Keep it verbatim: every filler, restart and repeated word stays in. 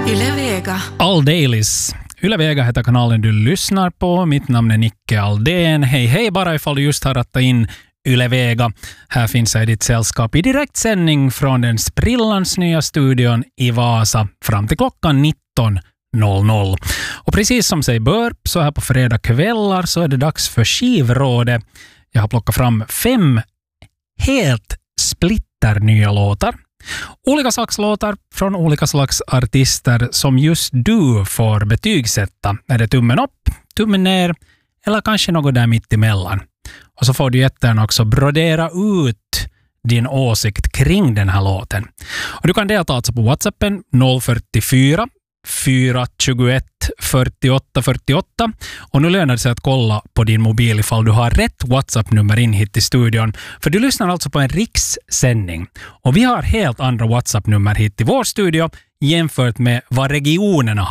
Yle Vega. Alldailies. Yle Vega heter kanalen du lyssnar på. Mitt namn är Nicke Aldén. Hej hej, bara ifall du just har rattat in Yle Vega. Här finns jag i ditt sällskap i direktsändning från den sprillans nya studion i Vasa fram till klockan nitton noll noll. Och precis som sig bör, så här på fredag kvällar så är det dags för skivrådet. Jag har plockat fram fem helt splitter nya låtar. Olika slags låtar från olika slags artister som just du får betygsätta. Är det tummen upp, tummen ner eller kanske något där mitt emellan. Och så får du jättegärna också brodera ut din åsikt kring den här låten. Och du kan delta alltså på WhatsAppen noll fyrtiofyra fyra tjugoett fyrtioåtta fyrtioåtta. Och nu lönar det sig att kolla på din mobil ifall du har rätt WhatsApp-nummer in hit i studion. För du lyssnar alltså på en rikssändning. Och vi har helt andra WhatsApp-nummer hit i vår studio jämfört med vad regionerna har.